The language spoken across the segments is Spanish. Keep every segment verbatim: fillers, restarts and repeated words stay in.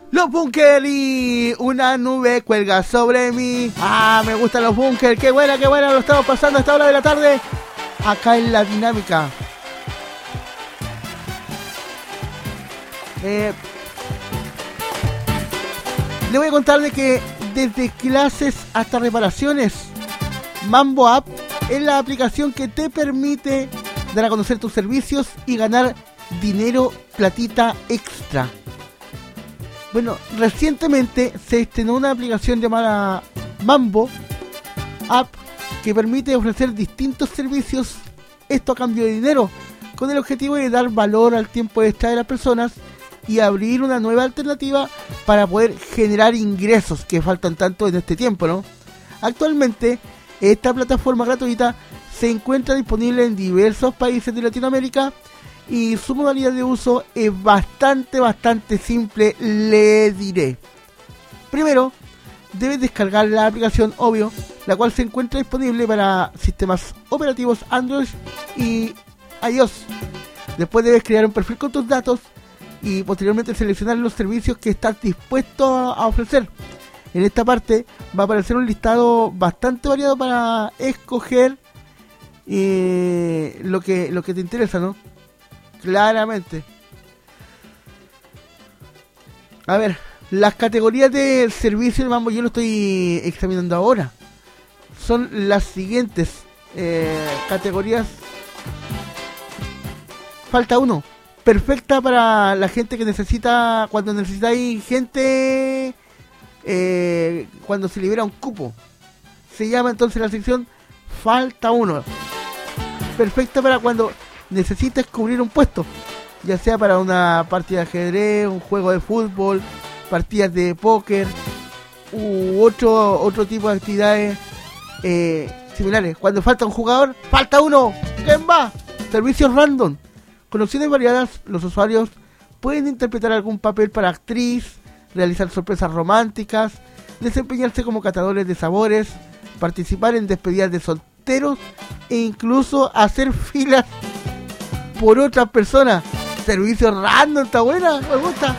Los Bunkers y una nube cuelga sobre mí. Ah, me gustan los Bunkers. Qué buena, qué buena. Lo estamos pasando a esta hora de la tarde. Acá en La Dinámica. Eh, le voy a contar de que desde clases hasta reparaciones, Mambo App es la aplicación que te permite dar a conocer tus servicios y ganar dinero, platita extra. Bueno, recientemente se estrenó una aplicación llamada Mambo App que permite ofrecer distintos servicios, esto a cambio de dinero, con el objetivo de dar valor al tiempo extra de las personas y abrir una nueva alternativa para poder generar ingresos que faltan tanto en este tiempo, ¿no? Actualmente, esta plataforma gratuita se encuentra disponible en diversos países de Latinoamérica y su modalidad de uso es bastante, bastante simple, le diré. Primero, debes descargar la aplicación, obvio, la cual se encuentra disponible para sistemas operativos Android y iOS. Después debes crear un perfil con tus datos y posteriormente seleccionar los servicios que estás dispuesto a ofrecer. En esta parte va a aparecer un listado bastante variado para escoger eh, lo que lo que te interesa, ¿no? Claramente. A ver, las categorías de servicio de Mambo, yo lo estoy examinando ahora. Son las siguientes eh, categorías. Falta uno. Perfecta para la gente que necesita, cuando necesitáis gente, eh, cuando se libera un cupo. Se llama entonces la sección Falta uno. Perfecta para cuando necesitas cubrir un puesto, ya sea para una partida de ajedrez, un juego de fútbol, partidas de póker u otro otro tipo de actividades eh, similares. Cuando falta un jugador, falta uno. ¿Quién va? Servicios random. Con opciones variadas, los usuarios pueden interpretar algún papel para actriz, realizar sorpresas románticas, desempeñarse como catadores de sabores, participar en despedidas de solteros e incluso hacer filas por otras personas. Servicio random, está buena, me gusta.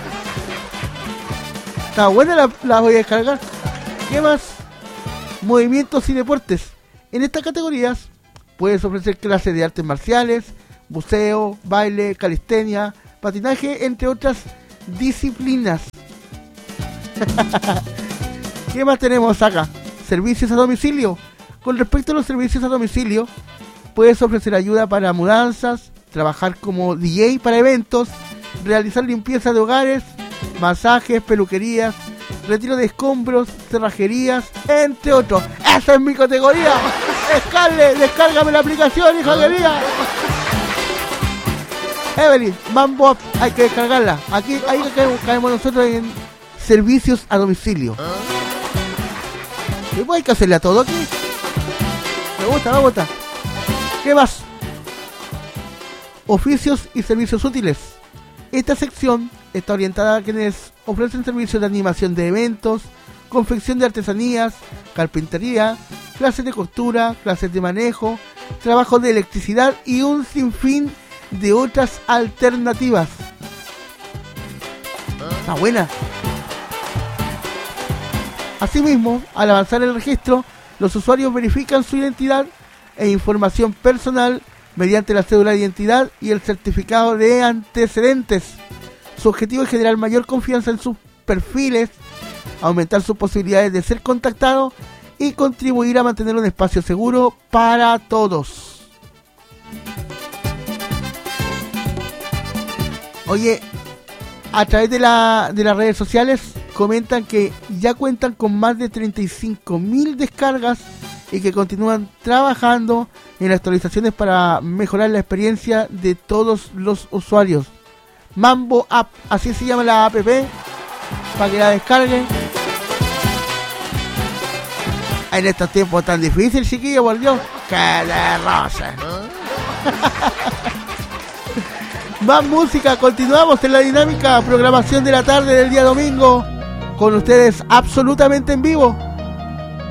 Está buena, la, la voy a descargar. ¿Qué más? Movimientos y deportes. En estas categorías puedes ofrecer clases de artes marciales, buceo, baile, calistenia, patinaje, entre otras disciplinas. ¿Qué más tenemos acá? Servicios a domicilio. Con respecto a los servicios a domicilio, puedes ofrecer ayuda para mudanzas, trabajar como D J para eventos, realizar limpieza de hogares, masajes, peluquerías, retiro de escombros, cerrajerías, entre otros. ¡Esa es mi categoría! ¡Descargue! ¡Descárgame la aplicación, hija de mía! Evelyn, Mambo App, hay que descargarla. Aquí, ahí caemos, caemos nosotros en servicios a domicilio. ¿Y hay que hacerle a todo aquí? Me gusta, me gusta. ¿Qué más? Oficios y servicios útiles. Esta sección está orientada a quienes ofrecen servicios de animación de eventos, confección de artesanías, carpintería, clases de costura, clases de manejo, trabajo de electricidad y un sinfín de otras alternativas. Está buena. Asimismo, al avanzar el registro, los usuarios verifican su identidad e información personal mediante la cédula de identidad y el certificado de antecedentes. Su objetivo es generar mayor confianza en sus perfiles, aumentar sus posibilidades de ser contactado y contribuir a mantener un espacio seguro para todos. Oye, a través de, la, de las redes sociales comentan que ya cuentan con más de treinta y cinco mil descargas y que continúan trabajando en actualizaciones para mejorar la experiencia de todos los usuarios. Mambo App, así se llama la app, para que la descarguen. En estos tiempos tan difíciles, chiquillos, por Dios, que de rosa. Más música, continuamos en la dinámica programación de la tarde del día domingo con ustedes absolutamente en vivo.